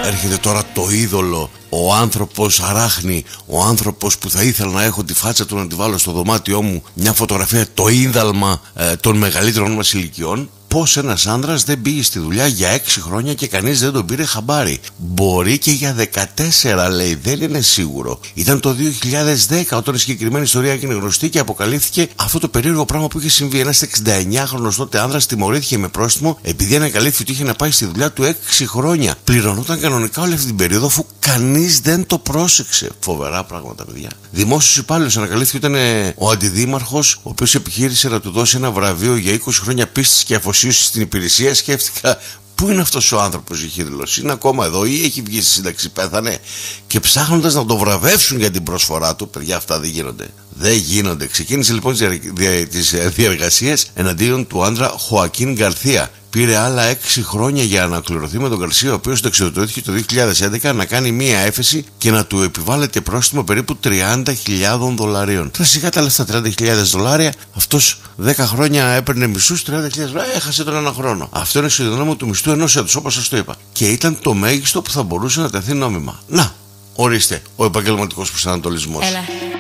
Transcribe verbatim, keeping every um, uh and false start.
έρχεται τώρα το είδωλο, ο άνθρωπος αράχνη, ο άνθρωπος που θα ήθελα να έχω τη φάτσα του να τη βάλω στο δωμάτιό μου, μια φωτογραφία, το ίνδαλμα ε, των μεγαλύτερων μας ηλικιών. Πως ένας άνδρας δεν πήγε στη δουλειά για έξι χρόνια και κανείς δεν τον πήρε χαμπάρι. Μπορεί και για δεκατέσσερα, λέει, δεν είναι σίγουρο. Ήταν το δύο χιλιάδες δέκα όταν η συγκεκριμένη ιστορία έγινε γνωστή και αποκαλύφθηκε αυτό το περίεργο πράγμα που είχε συμβεί. Ένας εξηνταεννιάχρονος τότε άνδρας τιμωρήθηκε με πρόστιμο επειδή ανακαλύφθηκε ότι είχε να πάει στη δουλειά του έξι χρόνια. Πληρωνόταν κανονικά όλη αυτή την περίοδο αφού κανείς δεν το πρόσεξε. Φοβερά πράγματα, παιδιά. Δημόσιος υπάλληλος ανακαλύφθηκε ότι ήταν ο αντιδήμαρχος, ο οποίος επιχείρησε να του δώσει ένα βραβείο για είκοσι χρόνια πίστης και αφοσίωσης στην υπηρεσία. Σκέφτηκα, πού είναι αυτός ο άνθρωπος, είχε δηλώσει, είναι ακόμα εδώ ή έχει βγει στη σύνταξη, πέθανε? Και ψάχνοντας να το βραβεύσουν για την προσφορά του, παιδιά, αυτά δεν γίνονται. Δεν γίνονται. Ξεκίνησε λοιπόν τις διαργασίες εναντίον του άντρα Χωακίν Γκαρθία. Πήρε άλλα έξι χρόνια για να κληρωθεί με τον Γκαρσία, ο οποίος εξοδοτήθηκε το δύο χιλιάδες έντεκα να κάνει μία έφεση και να του επιβάλλεται πρόστιμο περίπου τριάντα χιλιάδες δολαρίων. Τώρα σιγά τα λεφτά, τριάντα χιλιάδες δολάρια. Αυτός δέκα χρόνια έπαιρνε μισούς, τριάντα χιλιάδες δολάρια, έχασε τον ένα χρόνο. Αυτό είναι ισοδυνάμιο του μισθού ενός έτους, όπως σας το είπα. Και ήταν το μέγιστο που θα μπορούσε να τεθεί νόμιμα. Να, ορίστε, ο επαγγελματικός προσανατολισμός. Έλα.